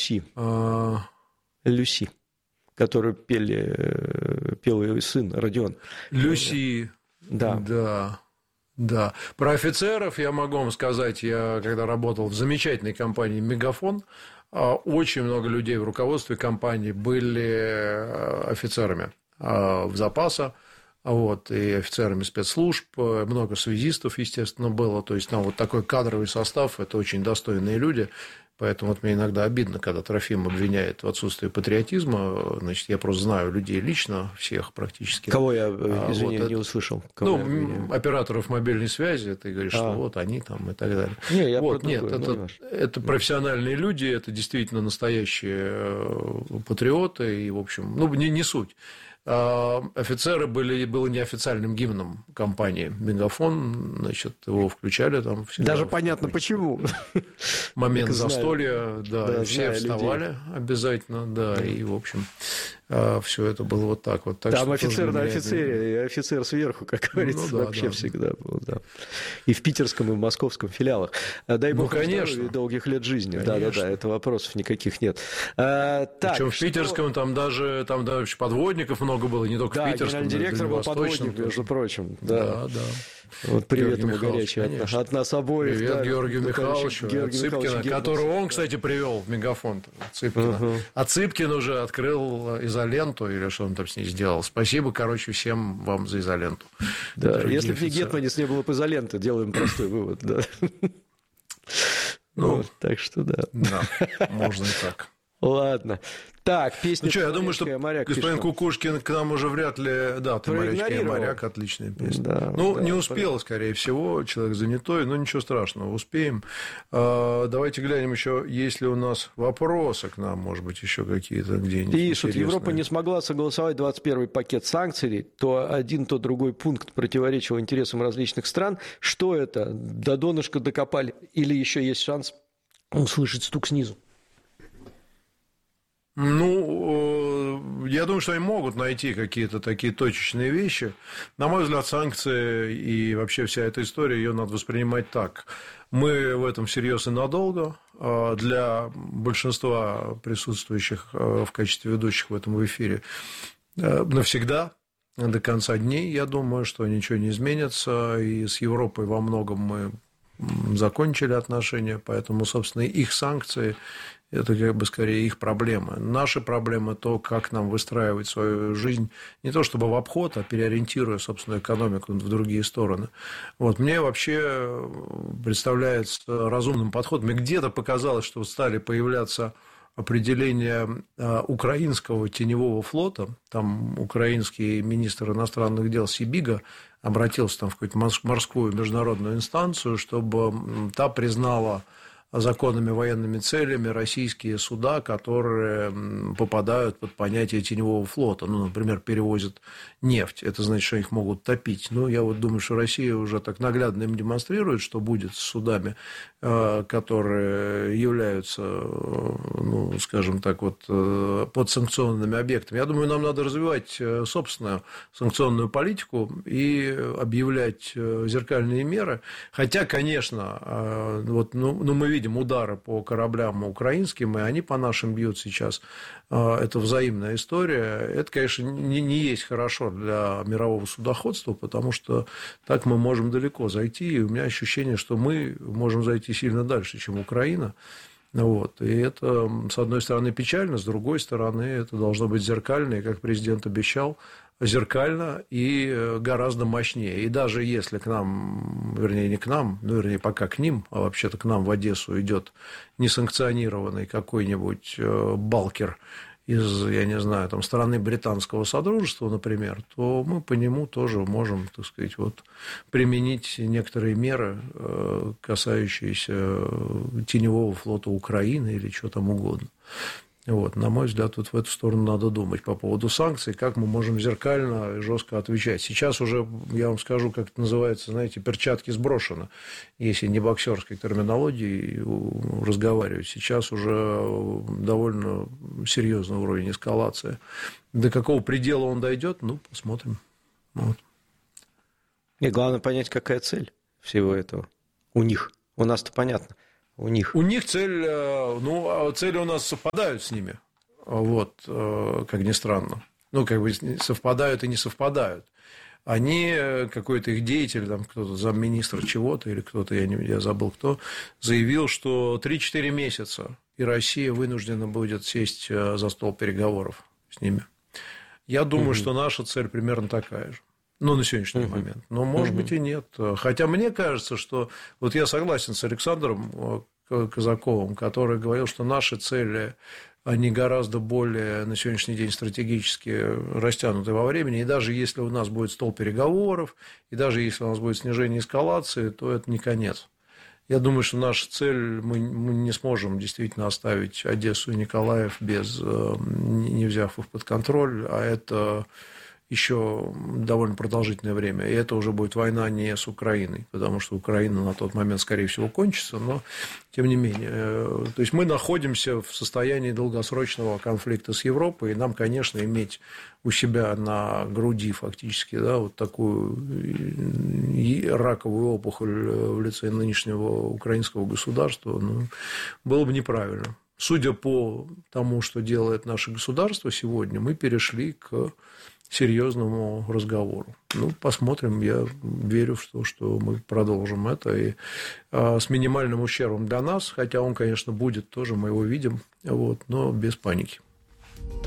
Люси. Люси, которую пел ее сын Родион. Люси. Да. Да. Про офицеров я могу вам сказать, я когда работал в замечательной компании «Мегафон», очень много людей в руководстве компании были офицерами в запаса, и офицерами спецслужб, много связистов, естественно, было. То есть, там вот такой кадровый состав, это очень достойные люди. Поэтому вот мне иногда обидно, когда Трофим обвиняет в отсутствии патриотизма. Значит, я просто знаю людей лично, всех практически. Кого я, извини, не услышал? Операторов мобильной связи, ты говоришь, что вот они там и так далее. Это профессиональные люди, это действительно настоящие патриоты, и, в общем, не суть. Офицеры было неофициальным гимном компании «Мегафон», значит, его включали там всегда. Даже понятно, почему. Момент застолья, да, все вставали обязательно, да, и, в общем, все это было вот так вот. Там офицер на офицере, и офицер сверху, как говорится, вообще всегда был, да. И в питерском, и в московском филиалах. Дай бог здоровья и долгих лет жизни. Да, это вопросов никаких нет. Причем в питерском там даже подводников много было, не только в питерском. Да, генеральный директор был подводник, между прочим. Да. Вот привет ему горячий от нас обоих. Привет Георгию Михайловичу Цыпкина, которого он, кстати, привел в Мегафон. Цыпкина. А Цыпкин уже открыл изоленту, или что он там с ней сделал. Спасибо, всем вам за изоленту. Да, если бы не Гетманис, не было бы изоленты, делаем простой вывод. Да. Так что да. Да, можно и так. Ладно. Так, песня я думаю, что моряк, господин Кукушкин к нам уже вряд ли... Да, «Ты морячка и моряк» – отличная песня. Не успел, скорее всего, человек занятой, но ничего страшного, успеем. Давайте глянем еще, есть ли у нас вопросы к нам, может быть, еще какие-то где-нибудь. Пишут, Европа не смогла согласовать 21-й пакет санкций, то один, то другой пункт противоречил интересам различных стран. Что это? До донышка докопали? Или еще есть шанс услышать стук снизу? Я думаю, что они могут найти какие-то такие точечные вещи. На мой взгляд, санкции и вообще вся эта история, ее надо воспринимать так. Мы в этом всерьез и надолго. Для большинства присутствующих в качестве ведущих в этом эфире навсегда, до конца дней, я думаю, что ничего не изменится. И с Европой во многом мы закончили отношения, поэтому, собственно, их санкции – это скорее их проблемы. Наши проблемы – то, как нам выстраивать свою жизнь, не то чтобы в обход, а переориентируя собственную экономику в другие стороны. Мне вообще представляется разумным подходом. Мне где-то показалось, что стали появляться определения украинского теневого флота. Там украинский министр иностранных дел Сибига обратился в какую-то морскую международную инстанцию, чтобы та признала законными военными целями российские суда, которые попадают под понятие теневого флота. Например, перевозят нефть. Это значит, что их могут топить. Я думаю, что Россия уже так наглядно им демонстрирует, что будет с судами, которые являются, скажем так, подсанкционными объектами. Я думаю, нам надо развивать собственную санкционную политику и объявлять зеркальные меры. Хотя, конечно, мы видим удары по кораблям украинским, и они по нашим бьют сейчас. Это взаимная история. Это, конечно, не есть хорошо для мирового судоходства, потому что так мы можем далеко зайти. И у меня ощущение, что мы можем зайти сильно дальше, чем Украина. И это, с одной стороны, печально, с другой стороны, это должно быть зеркально, и, как президент обещал, зеркально и гораздо мощнее. И даже если к нам, вернее, не к нам, пока к ним, а вообще-то к нам в Одессу идет несанкционированный какой-нибудь балкер из, я не знаю, страны британского содружества, например, то мы по нему тоже можем, так сказать, применить некоторые меры, касающиеся теневого флота Украины или чего там угодно. На мой взгляд, в эту сторону надо думать по поводу санкций, как мы можем зеркально и жестко отвечать. Сейчас уже, я вам скажу, как это называется, знаете, перчатки сброшены, если не боксерской терминологией разговаривать. Сейчас уже довольно серьезный уровень эскалации. До какого предела он дойдет, посмотрим. И главное понять, какая цель всего этого у них. У нас-то понятно. у них? У них цель, цели у нас совпадают с ними, вот, как ни странно. Ну, как бы совпадают и не совпадают. Они, какой-то их деятель, там кто-то замминистра чего-то, или кто-то, я забыл кто, заявил, что 3-4 месяца, и Россия вынуждена будет сесть за стол переговоров с ними. Я думаю, что наша цель примерно такая же. Ну, на сегодняшний момент. Но, может быть, и нет. Хотя мне кажется, что... Вот я согласен с Александром Казаковым, который говорил, что наши цели, они гораздо более на сегодняшний день стратегически растянуты во времени. И даже если у нас будет стол переговоров, и даже если у нас будет снижение эскалации, то это не конец. Я думаю, что наша цель, мы не сможем действительно оставить Одессу и Николаев не взяв их под контроль, а это еще довольно продолжительное время. И это уже будет война не с Украиной, потому что Украина на тот момент, скорее всего, кончится, но тем не менее. То есть мы находимся в состоянии долгосрочного конфликта с Европой, и нам, конечно, иметь у себя на груди фактически, да, вот такую раковую опухоль в лице нынешнего украинского государства, было бы неправильно. Судя по тому, что делает наше государство сегодня, мы перешли к серьезному разговору. Посмотрим. Я верю в то, что мы продолжим это. И с минимальным ущербом для нас, хотя он, конечно, будет тоже, мы его видим, но без паники.